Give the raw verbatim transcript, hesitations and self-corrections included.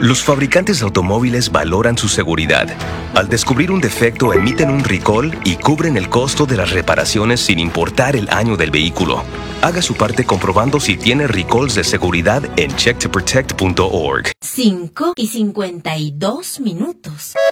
Los fabricantes de automóviles valoran su seguridad. Al descubrir un defecto, emiten un recall y cubren el costo de las reparaciones sin importar el año del vehículo. Haga su parte comprobando si tiene recalls de seguridad en check to protect punto org. cinco y cincuenta y dos minutos.